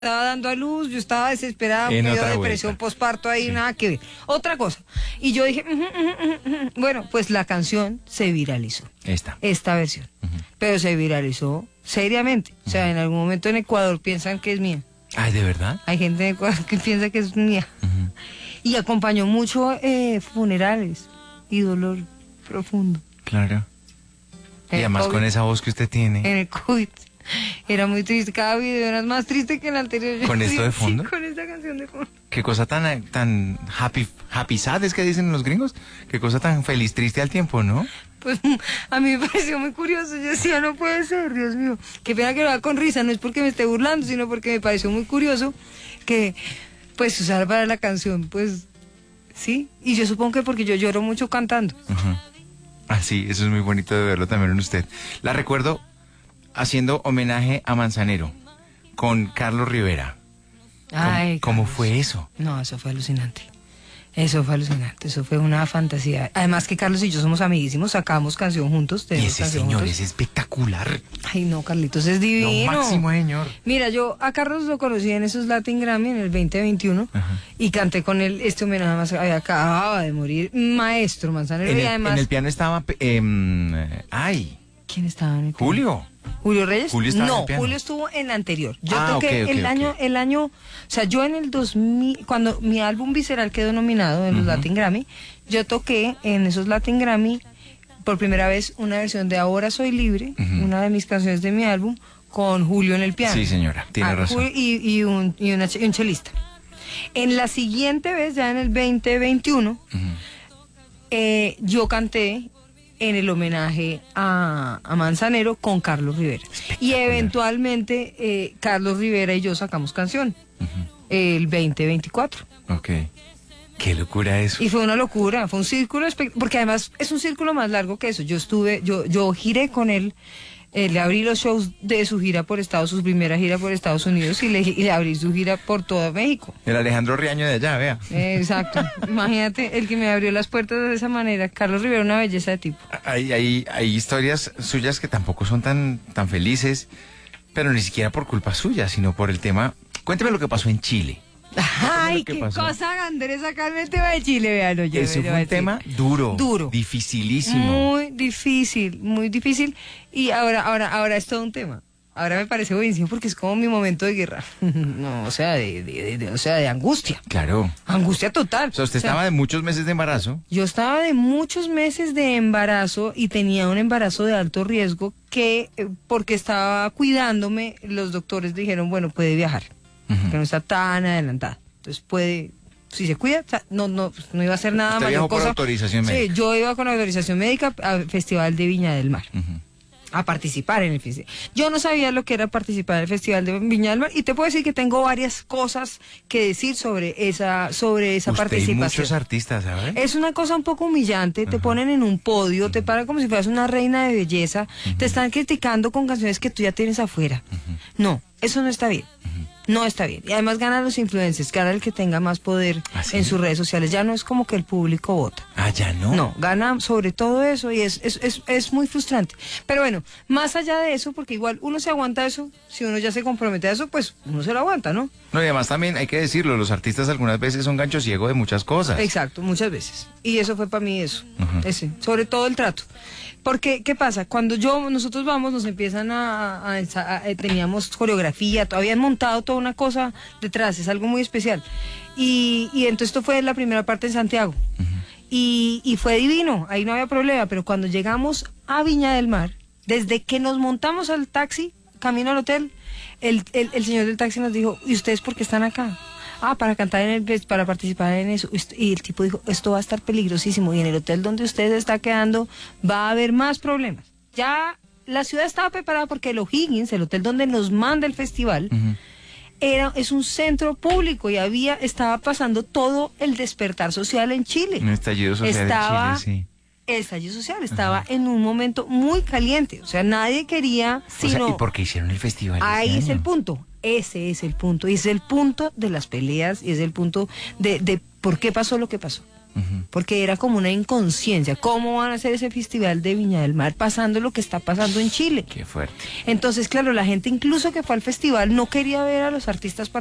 estaba dando a luz, yo estaba desesperada, me dio depresión postparto ahí, sí. Nada que ver. Otra cosa. Y yo dije, bueno, pues la canción se viralizó. Esta versión. Pero se viralizó seriamente. O sea, en algún momento en Ecuador piensan que es mía. Ay, ¿de verdad? Hay gente en Ecuador que piensa que es mía. Y acompañó mucho funerales y dolor profundo. Claro. Y además COVID, con esa voz que usted tiene. En el COVID. Era muy triste, cada video era más triste que el anterior. ¿Con esto de fondo? Sí, con esta canción de fondo. Qué cosa tan happy sad es que dicen los gringos. Qué cosa tan feliz, triste al tiempo, ¿no? Pues a mí me pareció muy curioso. Yo decía, no puede ser, Dios mío. Qué pena que lo haga con risa, no es porque me esté burlando, sino porque me pareció muy curioso que, pues, usar para la canción, pues, sí. Y yo supongo que porque yo lloro mucho cantando. Ah, sí, eso es muy bonito de verlo también en usted. La recuerdo haciendo homenaje a Manzanero con Carlos Rivera. Ay, ¿Cómo fue eso? No, eso fue alucinante. Eso fue alucinante, eso fue una fantasía. Además que Carlos y yo somos amiguísimos, sacamos canción juntos. Y ese señor es espectacular. Ay, no, Carlitos es divino. Lo máximo, señor. Mira, yo a Carlos lo conocí en esos Latin Grammy en el 2021 y canté con él este homenaje, más acababa de morir, maestro Manzanero. Y además... en el piano estaba... ¿Quién estaba en el piano? Julio. ¿Julio Reyes? Julio no, Julio estuvo en la anterior. Yo toqué el año, o sea, yo en el 2000, cuando mi álbum Visceral quedó nominado en los Latin Grammy, yo toqué en esos Latin Grammy por primera vez una versión de Ahora Soy Libre, una de mis canciones de mi álbum, con Julio en el piano. Sí, señora, tiene razón. Y un chelista. En la siguiente vez, ya en el 2021, yo canté en el homenaje a Manzanero con Carlos Rivera. Y eventualmente Carlos Rivera y yo sacamos canción el 2024. Ok. Qué locura eso. Y fue una locura, fue un círculo, porque además es un círculo más largo que eso. Yo giré con él, le abrí los shows de su gira por su primera gira por Estados Unidos y le abrí su gira por todo México. El Alejandro Riaño de allá, vea. Exacto. Imagínate, el que me abrió las puertas de esa manera. Carlos Rivera, una belleza de tipo. Hay historias suyas que tampoco son tan felices, pero ni siquiera por culpa suya, sino por el tema. Cuénteme lo que pasó en Chile. Ay, qué cosa grande sacarme el tema de Chile, véanlo. Eso fue un tema duro, dificilísimo. Muy difícil. Y ahora es todo un tema. Ahora me parece buenísimo porque es como mi momento de guerra. No, o sea, de angustia. Claro. Angustia total. O sea, usted estaba de muchos meses de embarazo. Yo estaba de muchos meses de embarazo y tenía un embarazo de alto riesgo que, porque estaba cuidándome, los doctores dijeron, bueno, puede viajar. Que no está tan adelantada. Entonces puede, si se cuida, o sea, no iba a hacer nada mayor cosa. Por autorización médica. Sí, yo iba con autorización médica al Festival de Viña del Mar. A participar en el festival. Yo no sabía lo que era participar en el Festival de Viña del Mar y te puedo decir que tengo varias cosas que decir sobre esa participación. Y muchos artistas, ¿sabes? Es una cosa un poco humillante, te ponen en un podio, te paran como si fueras una reina de belleza, te están criticando con canciones que tú ya tienes afuera. No, eso no está bien. No está bien. Y además ganan los influencers, gana el que tenga más poder en sus redes sociales. Ya no es como que el público vota. Ah, ya no. No, gana sobre todo eso y es muy frustrante. Pero bueno, más allá de eso, porque igual uno se aguanta eso, si uno ya se compromete a eso, pues uno se lo aguanta, ¿no? No, y además también hay que decirlo, los artistas algunas veces son gancho ciego de muchas cosas. Exacto, muchas veces. Y eso fue para mí eso, sobre todo el trato. Porque, ¿qué pasa? Cuando nosotros vamos, nos empiezan teníamos coreografía, habían montado toda una cosa detrás, es algo muy especial. Y entonces esto fue la primera parte en Santiago. Y fue divino, ahí no había problema, pero cuando llegamos a Viña del Mar, desde que nos montamos al taxi, camino al hotel, el señor del taxi nos dijo, ¿y ustedes por qué están acá? Para cantar para participar en eso. Y el tipo dijo, esto va a estar peligrosísimo y en el hotel donde usted está quedando va a haber más problemas. Ya la ciudad estaba preparada porque el O'Higgins, el hotel donde nos manda el festival, es un centro público y estaba pasando todo el despertar social en Chile. Un estallido social en Chile, sí. El estallido social estaba en un momento muy caliente, o sea, nadie quería, sino... ¿y por qué hicieron el festival? Ahí es el punto. Ese es el punto, y es el punto de las peleas, y es el punto de por qué pasó lo que pasó. porque era como una inconsciencia. ¿Cómo van a hacer ese festival de Viña del Mar pasando lo que está pasando en Chile? Qué fuerte. Entonces, claro, la gente incluso que fue al festival no quería ver a los artistas